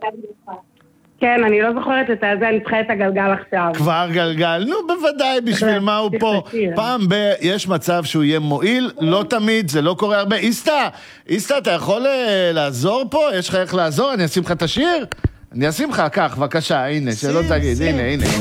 כן, אני לא זוכרת את זה, אני צריכה את הגלגל עכשיו. כבר גלגל, נו בוודאי, בשביל מה הוא פה? פעם יש מצב שהוא יהיה מועיל, לא תמיד, זה לא קורה הרבה. איסטה, אתה יכול לעזור פה? יש לך איך לעזור? אני אשים לך את השיר? אני אשים לך, כך, בבקשה, הנה, שלא תגיד, הנה.